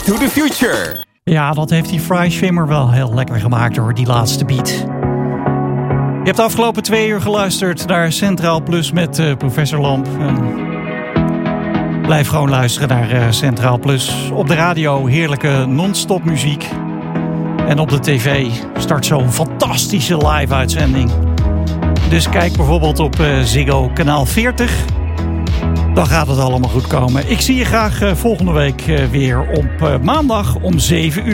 to the Future. Ja, dat heeft die Fry Schwimmer wel heel lekker gemaakt hoor, die laatste beat. Je hebt de afgelopen 2 uur geluisterd naar Centraal Plus met Professor Lamp. Blijf gewoon luisteren naar Centraal Plus. Op de radio heerlijke non-stop muziek. En op de tv start zo'n fantastische live-uitzending. Dus kijk bijvoorbeeld op Ziggo kanaal 40. Dan gaat het allemaal goed komen. Ik zie je graag volgende week weer op maandag om 7 uur.